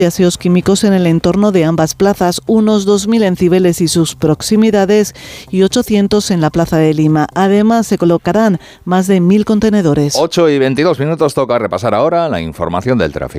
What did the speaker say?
aseos químicos en el entorno de ambas plazas, unos 2.000 en Cibeles y sus proximidades y 800 en la Plaza de Lima. Además, se colocarán más de 1.000 contenedores. 8:22 toca repasar ahora la información del tráfico.